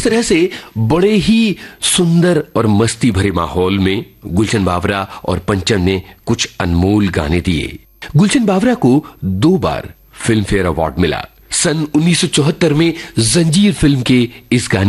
तरह से बड़े ही सुंदर और मस्ती भरे माहौल में गुलशन बावरा और पंचम ने कुछ अनमोल गाने दिए। गुलशन बावरा को 2 बार फिल्म फेयर अवार्ड मिला। सन 1974 में जंजीर फिल्म के इस गाने